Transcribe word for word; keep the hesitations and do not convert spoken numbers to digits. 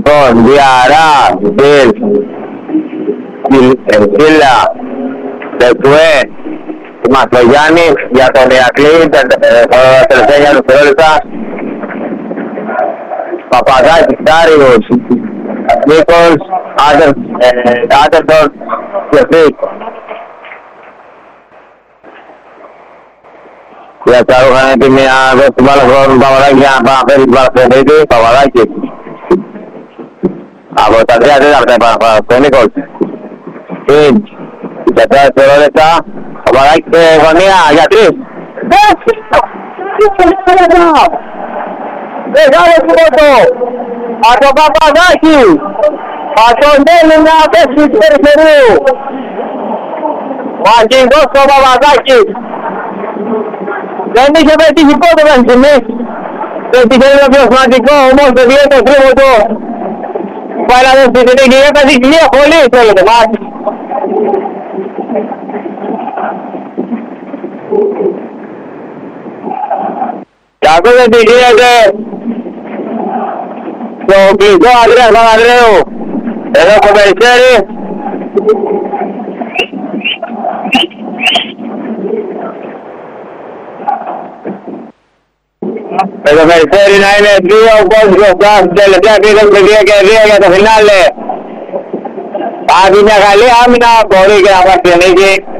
Λοιπόν, Διαρά, Μπιλ, Σίλα, Τεκουέ, Μαστογιάννης για τον Ιακλή, τα τελευταία δευτερόλεπτα. Παπαδάκης, Κάριος, Νίκος, Άντερσον και Φιτ. Για τα ρούχα είναι έτοιμοι να δώσει την μπάλα στον Παπαδάκη για να παραφέρει την μπάλα στον Φιτ. Παπαδάκης. Από τα τρία τέταρτα επαναφέρει στον Νίκος. Φιτ. Για τα δευτερόλεπτα. Παπαδάκης σε γωνία για τρεις. Μεγάλο φωτό από τον Παπαδάκη, από τον Έλληνα πέσει του περιφερείου. Ο αρχηγός του Παπαδάκη δεν είχε πετύχει πότε με στιγμή. Δεν είχε λίγο πιο σημαντικό, όμως το δύο το τρίμο του πάει να δώσει την νίκη. Έπαιζε μια πολύ θέλετε μάτι. Και ακούτε τι γίνεται στο κλειστό Ανδρέας Παπανδρέου εδώ στο Περιστέρι. Με το Περιστέρι να είναι δύο πόντους μπροστά στην τελευταία επίθεση δύο και δύο για το φινάλε. Άντε μια καλή άμυνα μπορεί και να πάρει την νίκη.